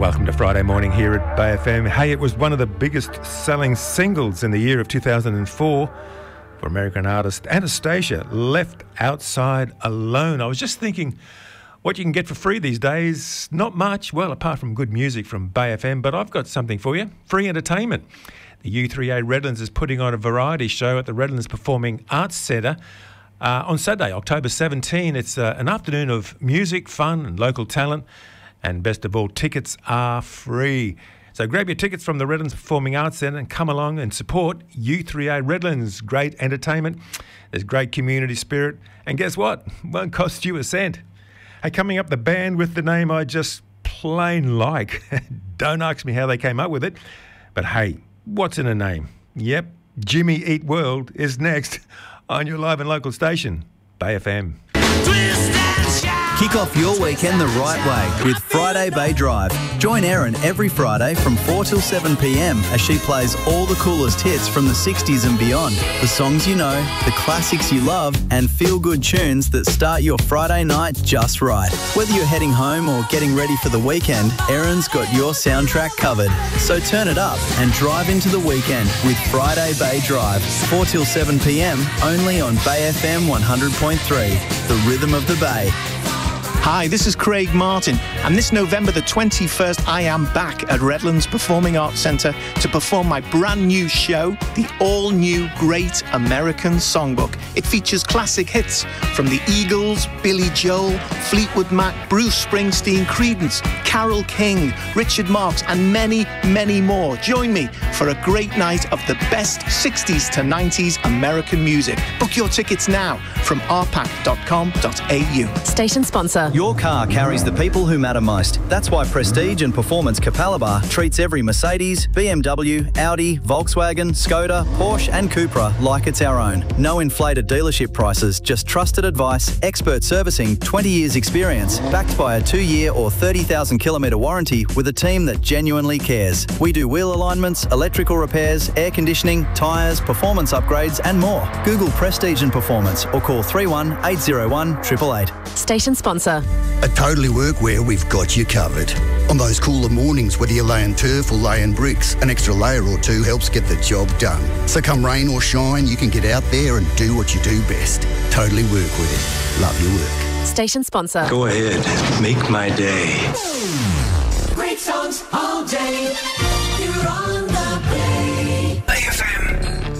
Welcome to Friday morning here at Bay FM. Hey, it was one of the biggest selling singles in the year of 2004 for American artist Anastacia, Left Outside Alone. I was just thinking what you can get for free these days. Not much, well, apart from good music from Bay FM, but I've got something for you. Free entertainment. The U3A Redlands is putting on a variety show at the Redlands Performing Arts Centre on Saturday, October 17. It's an afternoon of music, fun and local talent. And best of all, tickets are free. So grab your tickets from the Redlands Performing Arts Centre and come along and support U3A Redlands. Great entertainment, there's great community spirit, and guess what? Won't cost you a cent. Hey, coming up, the band with the name I just plain like. Don't ask me how they came up with it, but hey, what's in a name? Yep, Jimmy Eat World is next on your live and local station, Bay FM. Kick off your weekend the right way with Friday Bay Drive. Join Erin every Friday from 4 till 7 p.m. as she plays all the coolest hits from the 60s and beyond. The songs you know, the classics you love, and feel-good tunes that start your Friday night just right. Whether you're heading home or getting ready for the weekend, Erin's got your soundtrack covered. So turn it up and drive into the weekend with Friday Bay Drive. 4 till 7 p.m. only on Bay FM 100.3, the rhythm of the Bay. Hi, this is Craig Martin, and this November the 21st I am back at Redlands Performing Arts Centre to perform my brand new show, the all-new Great American Songbook. It features classic hits from the Eagles, Billy Joel, Fleetwood Mac, Bruce Springsteen, Creedence, Carole King, Richard Marx, and many, many more. Join me for a great night of the best 60s to 90s American music. Book your tickets now from rpac.com.au. Station sponsor. Your car carries the people who matter most. That's why Prestige and Performance Capalaba treats every Mercedes, BMW, Audi, Volkswagen, Skoda, Porsche and Cupra like it's our own. No inflated dealership prices, just trusted advice, expert servicing, 20 years experience, backed by a 2-year or 30,000 kilometre warranty with a team that genuinely cares. We do wheel alignments, electrical repairs, air conditioning, tyres, performance upgrades and more. Google Prestige and Performance or call 31 801 888. Station sponsor. At Totally Workwear, we've got you covered. On those cooler mornings, whether you're laying turf or laying bricks, an extra layer or two helps get the job done. So come rain or shine, you can get out there and do what you do best. Totally Workwear. Love your work. Station sponsor. Go ahead, make my day. Great songs all day. You're on the